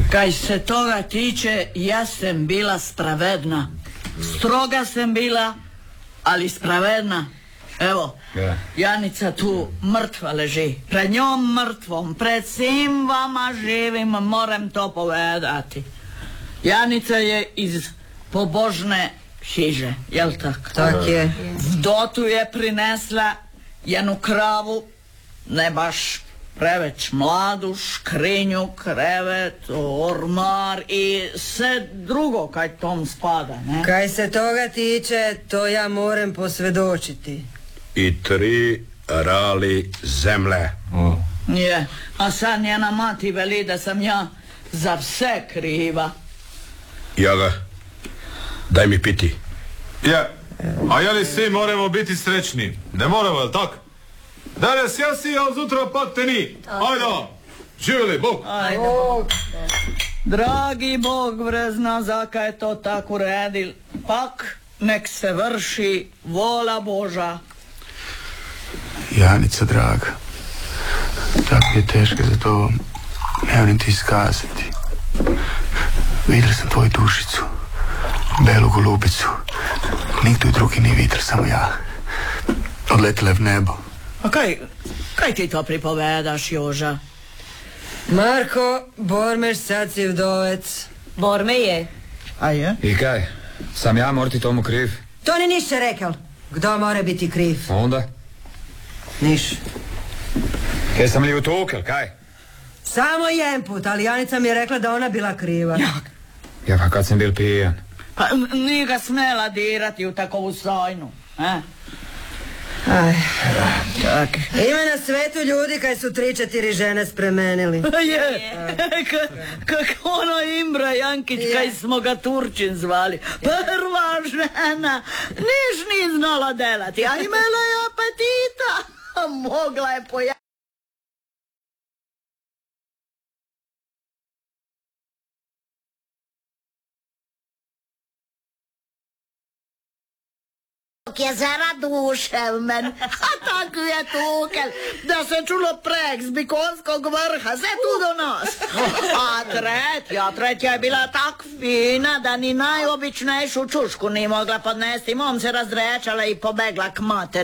Kaj se toga tiče, ja sam bila spravedna. Stroga sam bila, ali spravedna. Evo, Janica tu mrtva leži. Pred njom mrtvom, pred svim vama živim, moram to povedati. Janica je iz pobožne hiže, jel tak? Tak je. Vdotu je prinesla jednu kravu, ne baš preveč mladu, škrinju, krevet, ormar i sve drugo kaj tom spada, ne? Kaj se toga tiče, to ja moram posvjedočiti. I 3 rali zemlje. Je, a sad njena mati veli da sam ja za vse kriva. Jaga, daj mi piti. Ja, a jeli svi moramo biti srećni? Ne moramo, jel tak? Danas ja si, a zutra pak te ni. Ajde, živjeli, Bog. Ajde, Bog. Dragi Bog vrezna, zaka je to tako uredil. Pak nek se vrši vola Boža. Janica, draga, tako je teško za to, ne volim ti iskazati. Vidio sam tvoju dušicu, belu golubicu. Nikdo drugi nije vidio, samo ja. Odletila je v nebo. A kaj ti to pripovedaš, Joža? Marko, Bormeš sad si vdovec. Borme je. A je? I kaj? Sam ja morati tomu kriv? To ni ništa rekao. Kdo mora biti kriv? Onda? Niš. Jesam li utukel, kaj? Samo jedan put, ali Janica mi je rekla da ona bila kriva. Ja, pa kad sam bil pijan. Pa nije ga smela dirati u takovu sajnu, Aj. Tak. Ima na svetu ljudi kaj su 3-4 žene spremenili. Je, kako ono Imbra Jankić, kaj smo ga Turčin zvali. Prva žena, niš ni znala delati, a imala je apetita. Mogla je pojaviti. Je zaraduševmen, a tako je tukel, da se čulo prek z Bikonskog vrha, se tu do nas. A tretja je bila tak fina, da ni najobičnejšu čušku ni mogla podnesti, mom se razrečala i pobegla k materi.